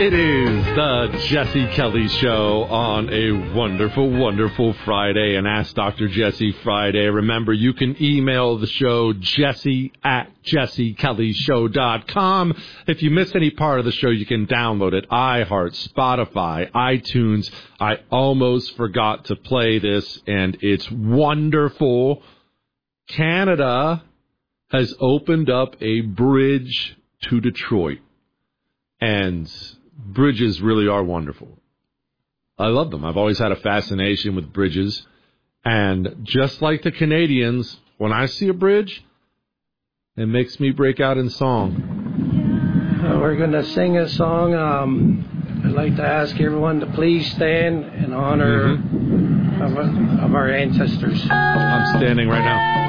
It is the Jesse Kelly Show on a wonderful, wonderful Friday, an Ask Dr. Jesse Friday. Remember, you can email the show, jesse@jessekellyshow.com. If you missed any part of the show, you can download it, iHeart, Spotify, iTunes. I almost forgot to play this, and it's wonderful. Canada has opened up a bridge to Detroit, and bridges really are wonderful. I love them. I've always had a fascination with bridges. And just like the Canadians, when I see a bridge, it makes me break out in song. We're going to sing a song. I'd like to ask everyone to please stand in honor of our ancestors. I'm standing right now.